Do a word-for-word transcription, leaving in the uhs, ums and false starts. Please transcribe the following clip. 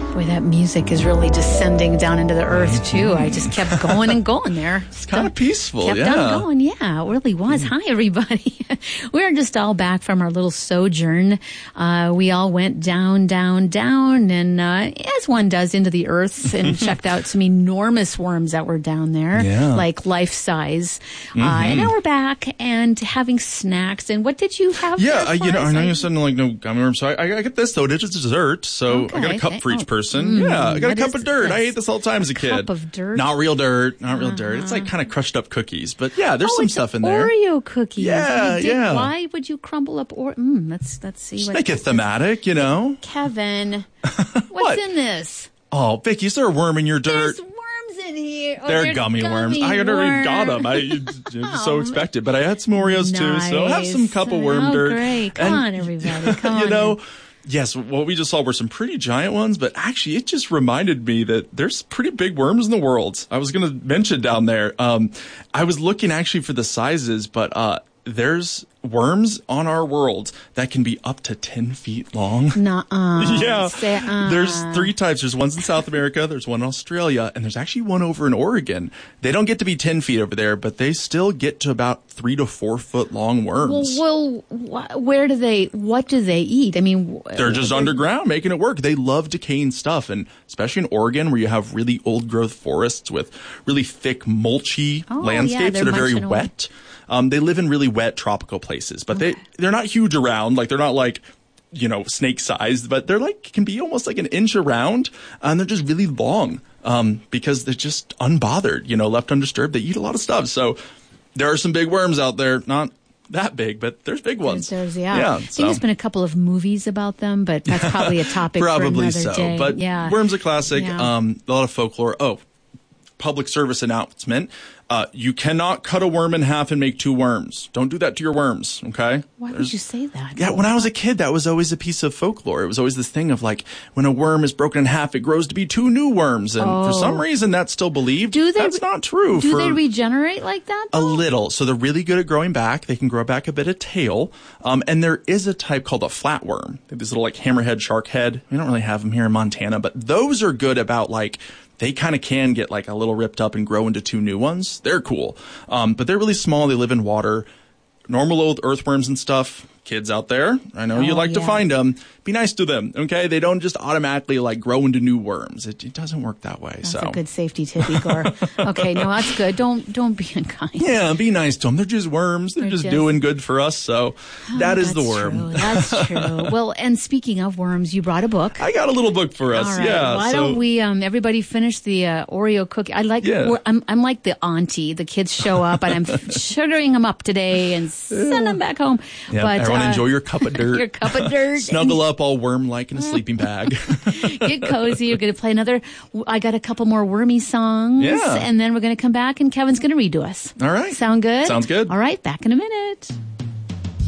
Boy, that music is really descending down into the earth, too. I just kept going and going there. It's kind of peaceful, kept yeah. on going, yeah, it really was. Hi, everybody. We're just all back from our little sojourn. Uh, we all went down, down, down, and uh, as one does, into the earth and checked out some enormous worms that were down there, yeah. like life-size. Mm-hmm. Uh, and now we're back and having snacks. And what did you have? Yeah, uh, you know, I know you I... said like no gummy worms, so I, I get this though. It is dessert, so Okay, I got a cup okay. for each Oh. person. Mm, yeah, I got a cup is, of dirt. I yes. ate this all the time as a, a kid. Cup of dirt. Not real dirt. Not real uh-huh. dirt. It's like kind of crushed up cookies, but yeah, there's oh, some it's stuff in there. Oreo cookies. Yeah, You did- yeah. Why would you crumble up or? Mm, let's let's see. Just what make it thematic, you know. Kevin, what's What? in this? Oh, Vicky, is there a worm in your dirt? There's worms in here. Oh, They're gummy, worms. I had already got them. I just so Oh, expected, but I had some Oreos too, so have some nice. cup of worm Oh, dirt. great. Come on, everybody. Come you on. know, yes, what we just saw were some pretty giant ones, but actually it just reminded me that there's pretty big worms in the world. I was going to mention down there. Um, I was looking actually for the sizes, but uh, there's worms on our world that can be up to ten feet long. Nuh-uh. Yeah. Say, uh. There's three types. There's ones in South America, there's one in Australia, and there's actually one over in Oregon. They don't get to be ten feet over there, but they still get to about three to four foot long worms. Well, well, wh- where do they, what do they eat? I mean, wh- They're just underground making it work. They love decaying stuff, and especially in Oregon where you have really old growth forests with really thick mulchy Oh, yeah, landscapes they're that are very munching away. wet. Um, they live in really wet tropical places, but they, they're not huge around. Like they're not like, you know, snake sized, but they're like, can be almost like an inch around, and they're just really long, um, because they're just unbothered, you know, left undisturbed. They eat a lot of stuff. So there are some big worms out there, not that big, but there's big ones. There's, yeah. yeah I think so. there's been a couple of movies about them, but that's probably a topic Probably for another so, day. but yeah. worms a classic. Yeah. Um, a lot of folklore. Oh, public service announcement. Uh, you cannot cut a worm in half and make two worms. Don't do that to your worms, okay? Why There's- would you say that? Yeah, when I was a kid, that was always a piece of folklore. It was always this thing of like, when a worm is broken in half, it grows to be two new worms. And Oh. for some reason, that's still believed. Do they That's re- not true. Do for they regenerate like that? a though? little. So they're really good at growing back. They can grow back a bit of tail. Um, and there is a type called a flatworm. They have this little like hammerhead, shark head. We don't really have them here in Montana, but those are good about like, they kind of can get like a little ripped up and grow into two new ones. They're cool. Um, but they're really small. They live in water. Normal old earthworms and stuff. Kids out there, I know you Oh, like to yeah. find them. Be nice to them, okay? They don't just automatically like grow into new worms. It, it doesn't work that way. That's so a good safety tip, Igor. Okay, no, that's good. Don't don't be unkind. yeah, be nice to them. They're just worms. They're, They're just, just- doing good for us. So that is the That's worm. True. That's true. Well, and speaking of worms, you brought a book. I got a little book for us. All right. Yeah. Why so, don't we, um, everybody finish the uh, Oreo cookie? I like, Yeah. we're- I'm, I'm like the auntie. The kids show up and I'm sugaring them up today and send them back home. Yeah, but, everyone uh, enjoy your cup of dirt. your cup of dirt. Snuggle up all worm-like in a sleeping bag. Get cozy. You're going to play another. I got a couple more wormy songs. Yeah. And then we're going to come back and Kevin's going to read to us. All right. Sound good? Sounds good. All right. Back in a minute.